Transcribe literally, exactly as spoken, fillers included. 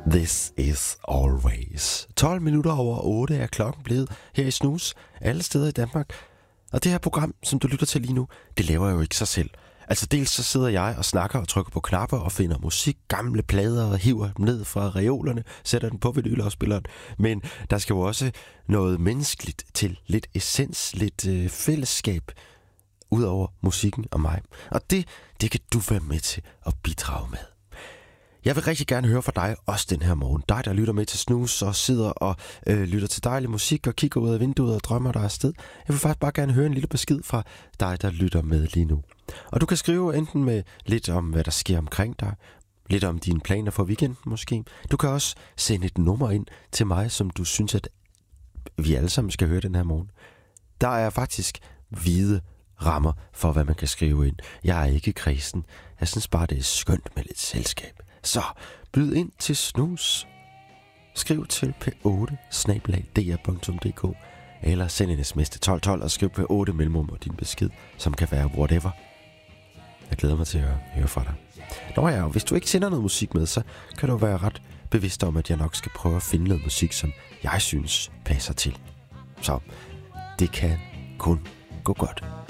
This is always. tolv minutter over otte er klokken blevet her i Snus, alle steder i Danmark. Og det her program, som du lytter til lige nu, det laver jeg jo ikke sig selv. Altså dels så sidder jeg og snakker og trykker på knapper og finder musik, gamle plader og hiver dem ned fra reolerne, sætter den på vinylafspilleren. Men der skal jo også noget menneskeligt til, lidt essens, lidt øh, fællesskab, ud over musikken og mig. Og det, det kan du være med til at bidrage med. Jeg vil rigtig gerne høre fra dig, også den her morgen. Dig, der lytter med til Snus og sidder og øh, lytter til dejlig musik og kigger ud af vinduet og drømmer dig afsted. Jeg vil faktisk bare gerne høre en lille besked fra dig, der lytter med lige nu. Og du kan skrive enten med lidt om, hvad der sker omkring dig, lidt om dine planer for weekenden måske. Du kan også sende et nummer ind til mig, som du synes, at vi alle sammen skal høre den her morgen. Der er faktisk hvide rammer for, hvad man kan skrive ind. Jeg er ikke kredsen. Jeg synes bare, det er skønt med lidt selskab. Så byd ind til Snus. Skriv til p otte snabel-a d r punktum d k eller send en sms til tolv tolv og skriv p otte mellemrum og din besked, som kan være whatever. Jeg glæder mig til at høre fra dig. Nå ja, og hvis du ikke sender noget musik med, så kan du være ret bevidst om, at jeg nok skal prøve at finde noget musik, som jeg synes passer til. Så det kan kun gå godt.